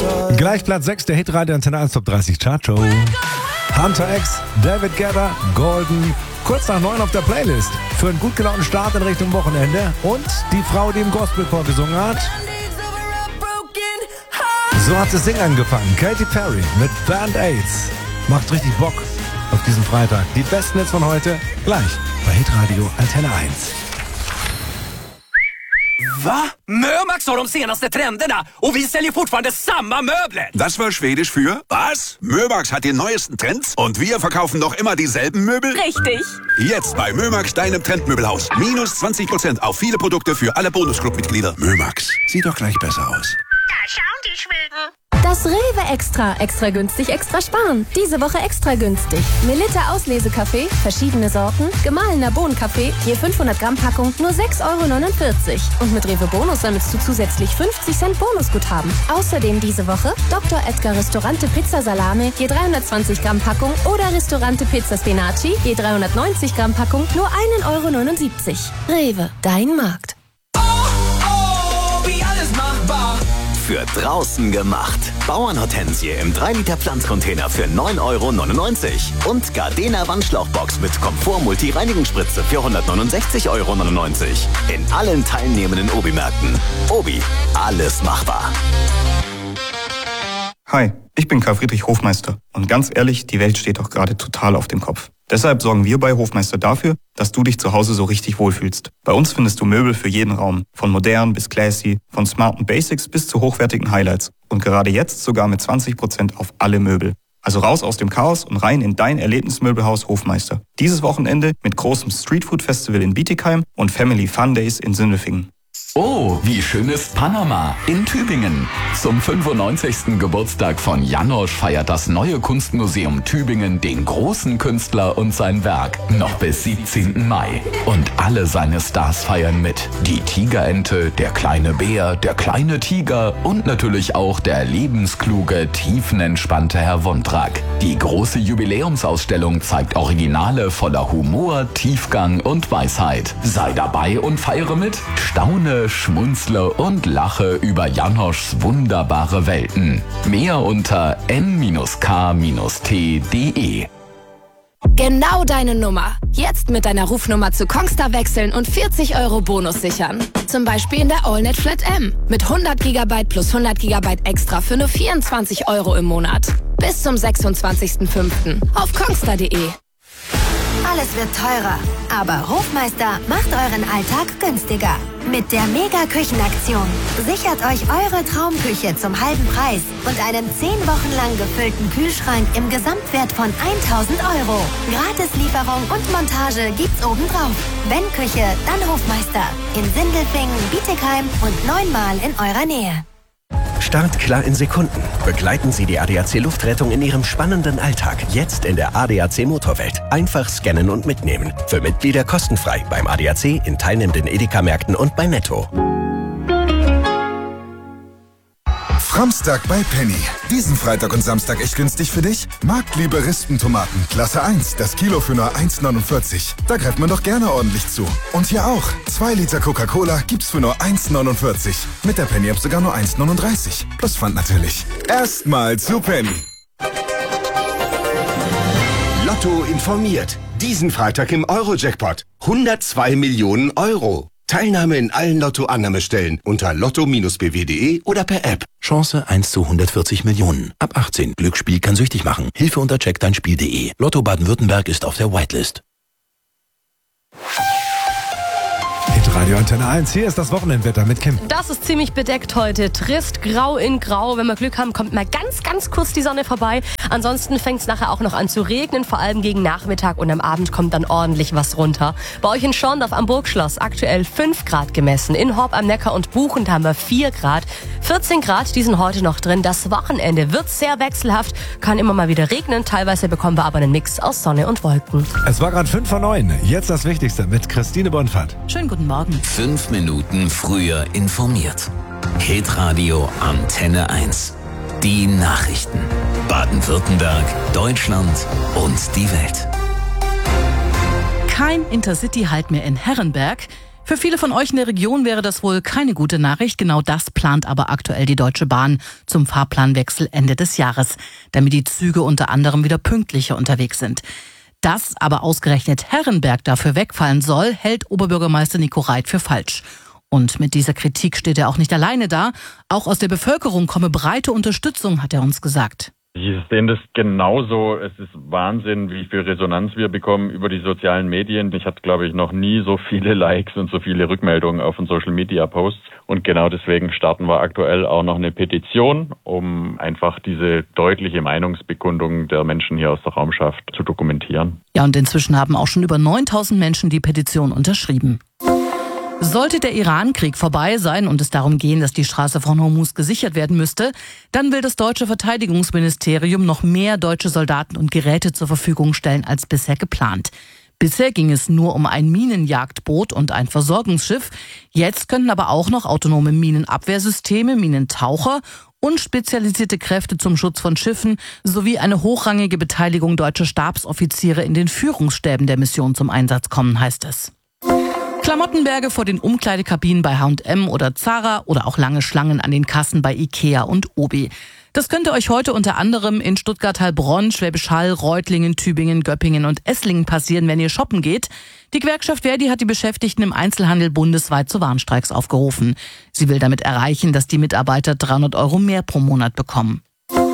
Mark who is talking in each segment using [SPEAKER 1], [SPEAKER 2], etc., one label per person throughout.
[SPEAKER 1] Gleich Platz 6 der Hitradio Antenne 1 Top 30 Chartshow. Hunter X, David Guetta, Golden. Kurz nach 9 auf der Playlist. Für einen gut gelaunten Start in Richtung Wochenende. Und die Frau, die im Gospelchor gesungen hat. So hat das Ding angefangen. Katy Perry mit Band-Aids. Macht richtig Bock auf diesen Freitag. Die besten Hits von heute gleich bei Hitradio Antenne 1.
[SPEAKER 2] Va? Mömax har de senaste trenderna och vi säljer fortfarande samma möbler.
[SPEAKER 3] Das war Schwedisch für was? Mömax hat die neuesten Trends und wir verkaufen noch immer dieselben Möbel?
[SPEAKER 4] Richtig.
[SPEAKER 3] Jetzt bei Mömax, deinem Trendmöbelhaus. Minus 20% auf viele Produkte für alle Bonusclub-Mitglieder. Mömax, sieht doch gleich besser aus.
[SPEAKER 4] Da schauen die Schweden.
[SPEAKER 5] Das Rewe Extra. Extra günstig, extra sparen. Diese Woche extra günstig. Melitta Auslesekaffee, verschiedene Sorten, gemahlener Bohnenkaffee, je 500 Gramm Packung, nur 6,49 €. Und mit Rewe Bonus sammelst du zusätzlich 50 Cent Bonusguthaben. Außerdem diese Woche Dr. Edgar Ristorante Pizza Salame, je 320 Gramm Packung oder Ristorante Pizza Spinaci, je 390 Gramm Packung, nur 1,79 €. Rewe, dein Markt.
[SPEAKER 2] Wie alles machbar.
[SPEAKER 6] Für draußen gemacht. Bauernhortensie im 3-Liter Pflanzcontainer für 9,99 € und Gardena Wandschlauchbox mit Komfort-Multi-Reinigungsspritze für 169,99 € in allen teilnehmenden Obi-Märkten. Obi, alles machbar.
[SPEAKER 7] Hi, ich bin Karl Friedrich Hofmeister und ganz ehrlich, die Welt steht doch gerade total auf dem Kopf. Deshalb sorgen wir bei Hofmeister dafür, dass du dich zu Hause so richtig wohlfühlst. Bei uns findest du Möbel für jeden Raum, von modern bis classy, von smarten Basics bis zu hochwertigen Highlights und gerade jetzt sogar mit 20% auf alle Möbel. Also raus aus dem Chaos und rein in dein Erlebnismöbelhaus Hofmeister. Dieses Wochenende mit großem Streetfood-Festival in Bietigheim und Family Fun Days in Sindelfingen.
[SPEAKER 8] Oh, wie schön ist Panama in Tübingen. Zum 95. Geburtstag von Janosch feiert das neue Kunstmuseum Tübingen den großen Künstler und sein Werk noch bis 17. Mai. Und alle seine Stars feiern mit. Die Tigerente, der kleine Bär, der kleine Tiger und natürlich auch der lebenskluge, tiefenentspannte Herr Wundrak. Die große Jubiläumsausstellung zeigt Originale voller Humor, Tiefgang und Weisheit. Sei dabei und feiere mit. Staune, schmunzle und lache über Janoschs wunderbare Welten. Mehr unter n-k-t.de.
[SPEAKER 5] Genau deine Nummer. Jetzt mit deiner Rufnummer zu Kongstar wechseln und 40 € Bonus sichern. Zum Beispiel in der AllNet Flat M. Mit 100 GB plus 100 GB extra für nur 24 € im Monat. Bis zum 26.05. auf kongstar.de.
[SPEAKER 9] Alles wird teurer, aber Hofmeister macht euren Alltag günstiger. Mit der Mega-Küchenaktion sichert euch eure Traumküche zum halben Preis und einen 10 Wochen lang gefüllten Kühlschrank im Gesamtwert von 1.000 €. Gratislieferung und Montage gibt's obendrauf. Wenn Küche, dann Hofmeister. In Sindelfingen, Bietigheim und 9-mal in eurer Nähe.
[SPEAKER 10] Startklar in Sekunden. Begleiten Sie die ADAC Luftrettung in Ihrem spannenden Alltag. Jetzt in der ADAC Motorwelt. Einfach scannen und mitnehmen. Für Mitglieder kostenfrei beim ADAC, in teilnehmenden Edeka-Märkten und bei Netto.
[SPEAKER 11] Samstag bei Penny. Diesen Freitag und Samstag echt günstig für dich? Marktliebe Rispentomaten, Klasse 1, das Kilo für nur 1,49. Da greift man doch gerne ordentlich zu. Und hier auch. 2 Liter Coca-Cola gibt's für nur 1,49. Mit der Penny-App sogar nur 1,39. Plus Pfand natürlich. Erstmal zu Penny.
[SPEAKER 10] Lotto informiert. Diesen Freitag im Euro-Jackpot. 102 Millionen €. Teilnahme in allen Lotto-Annahmestellen unter lotto-bw.de oder per App. Chance 1 zu 140 Millionen. Ab 18. Glücksspiel kann süchtig machen. Hilfe unter checkdeinspiel.de. Lotto Baden-Württemberg ist auf der Whitelist.
[SPEAKER 1] Radio Antenne 1, hier ist das Wochenendwetter mit Kim.
[SPEAKER 12] Das ist ziemlich bedeckt heute. Trist, grau in grau. Wenn wir Glück haben, kommt mal ganz kurz die Sonne vorbei. Ansonsten fängt es nachher auch noch an zu regnen, vor allem gegen Nachmittag und am Abend kommt dann ordentlich was runter. Bei euch in Schorndorf am Burgschloss aktuell 5 Grad gemessen. In Horb am Neckar und Buchen haben wir 4 Grad. 14 Grad, die sind heute noch drin. Das Wochenende wird sehr wechselhaft, kann immer mal wieder regnen. Teilweise bekommen wir aber einen Mix aus Sonne und Wolken.
[SPEAKER 1] Es war gerade 5 vor 9. Jetzt das Wichtigste mit Christine Bonfant.
[SPEAKER 13] Schönen guten Morgen.
[SPEAKER 6] 5 Minuten früher informiert. Hitradio Antenne 1. Die Nachrichten. Baden-Württemberg, Deutschland und die Welt.
[SPEAKER 13] Kein Intercity-Halt mehr in Herrenberg. Für viele von euch in der Region wäre das wohl keine gute Nachricht. Genau das plant aber aktuell die Deutsche Bahn zum Fahrplanwechsel Ende des Jahres, damit die Züge unter anderem wieder pünktlicher unterwegs sind. Dass aber ausgerechnet Herrenberg dafür wegfallen soll, hält Oberbürgermeister Nico Reit für falsch. Und mit dieser Kritik steht er auch nicht alleine da. Auch aus der Bevölkerung komme breite Unterstützung, hat er uns gesagt.
[SPEAKER 14] Ich sehe das genauso. Es ist Wahnsinn, wie viel Resonanz wir bekommen über die sozialen Medien. Ich hatte, glaube ich, noch nie so viele Likes und so viele Rückmeldungen auf den Social-Media-Posts. Und genau deswegen starten wir aktuell auch noch eine Petition, um einfach diese deutliche Meinungsbekundung der Menschen hier aus der Raumschaft zu dokumentieren.
[SPEAKER 13] Ja, und inzwischen haben auch schon über 9.000 Menschen die Petition unterschrieben. Sollte der Iran-Krieg vorbei sein und es darum gehen, dass die Straße von Hormuz gesichert werden müsste, dann will das deutsche Verteidigungsministerium noch mehr deutsche Soldaten und Geräte zur Verfügung stellen als bisher geplant. Bisher ging es nur um ein Minenjagdboot und ein Versorgungsschiff. Jetzt könnten aber auch noch autonome Minenabwehrsysteme, Minentaucher und spezialisierte Kräfte zum Schutz von Schiffen sowie eine hochrangige Beteiligung deutscher Stabsoffiziere in den Führungsstäben der Mission zum Einsatz kommen, heißt es. Klamottenberge vor den Umkleidekabinen bei H&M oder Zara oder auch lange Schlangen an den Kassen bei Ikea und Obi. Das könnte euch heute unter anderem in Stuttgart-Heilbronn, Schwäbisch Hall, Reutlingen, Tübingen, Göppingen und Esslingen passieren, wenn ihr shoppen geht. Die Gewerkschaft Verdi hat die Beschäftigten im Einzelhandel bundesweit zu Warnstreiks aufgerufen. Sie will damit erreichen, dass die Mitarbeiter 300 € mehr pro Monat bekommen.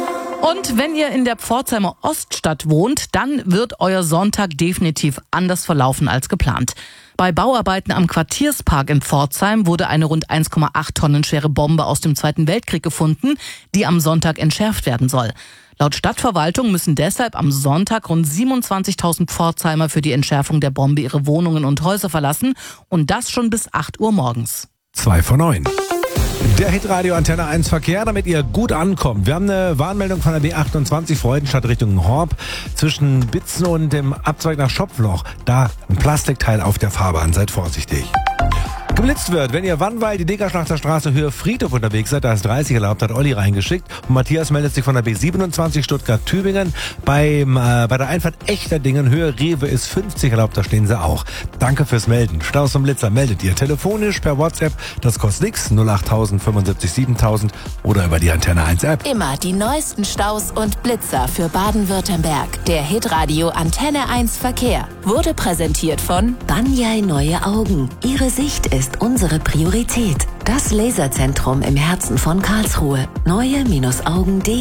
[SPEAKER 13] Und wenn ihr in der Pforzheimer Oststadt wohnt, dann wird euer Sonntag definitiv anders verlaufen als geplant. Bei Bauarbeiten am Quartierspark in Pforzheim wurde eine rund 1,8 Tonnen schwere Bombe aus dem Zweiten Weltkrieg gefunden, die am Sonntag entschärft werden soll. Laut Stadtverwaltung müssen deshalb am Sonntag rund 27.000 Pforzheimer für die Entschärfung der Bombe ihre Wohnungen und Häuser verlassen und das schon bis 8 Uhr morgens.
[SPEAKER 1] 2 von 9. Der Hitradio Antenne 1 Verkehr, damit ihr gut ankommt. Wir haben eine Warnmeldung von der B28 Freudenstadt Richtung Horb. Zwischen Bitzen und dem Abzweig nach Schopfloch. Da ein Plastikteil auf der Fahrbahn. Seid vorsichtig. Geblitzt wird, wenn ihr Wannweill, die Degerschlachter Straße, Höhe Friedhof unterwegs seid, da ist 30 erlaubt, hat Olli reingeschickt. Und Matthias meldet sich von der B27 Stuttgart-Tübingen. Bei der Einfahrt Echterdingen, Höhe Rewe ist 50 erlaubt, da stehen sie auch. Danke fürs Melden. Staus und Blitzer meldet ihr telefonisch per WhatsApp, das kostet nichts, 08000 75 7000 oder über die Antenne 1 App.
[SPEAKER 15] Immer die neuesten Staus und Blitzer für Baden-Württemberg. Der Hitradio Antenne 1 Verkehr wurde präsentiert von
[SPEAKER 16] Banyai Neue Augen. Ihre Sicht ist unsere Priorität. Das Laserzentrum im Herzen von Karlsruhe. neue-augen.de.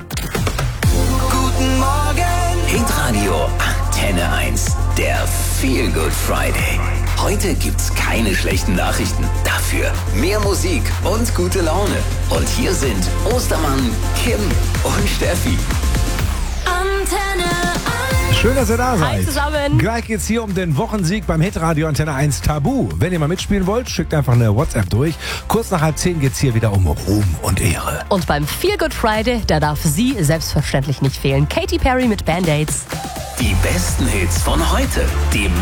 [SPEAKER 17] Guten Morgen! Hitradio Antenne 1. Der Feel Good Friday. Heute gibt's keine schlechten Nachrichten. Dafür mehr Musik und gute Laune. Und hier sind Ostermann, Kim und Steffi.
[SPEAKER 5] Antenne 1.
[SPEAKER 1] Schön, dass ihr da seid.
[SPEAKER 12] Hi zusammen.
[SPEAKER 1] Gleich geht's hier um den Wochensieg beim Hitradio Antenne 1 Tabu. Wenn ihr mal mitspielen wollt, schickt einfach eine WhatsApp durch. Kurz nach 9:30 geht's hier wieder um Ruhm und Ehre.
[SPEAKER 12] Und beim Feel Good Friday, da darf sie selbstverständlich nicht fehlen. Katy Perry mit Band-Aids.
[SPEAKER 17] Die besten Hits von heute. Die